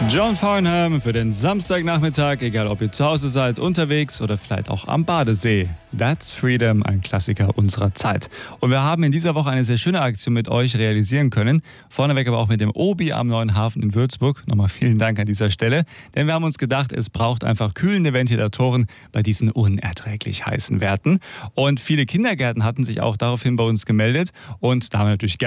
John Farnham für den Samstagnachmittag, egal ob ihr zu Hause seid, unterwegs oder vielleicht auch am Badesee. That's Freedom, ein Klassiker unserer Zeit. Und wir haben in dieser Woche eine sehr schöne Aktion mit euch realisieren können. Vorneweg aber auch mit dem Obi am Neuen Hafen in Würzburg. Nochmal vielen Dank an dieser Stelle. Denn wir haben uns gedacht, es braucht einfach kühlende Ventilatoren bei diesen unerträglich heißen Werten. Und viele Kindergärten hatten sich auch daraufhin bei uns gemeldet. Und da haben wir natürlich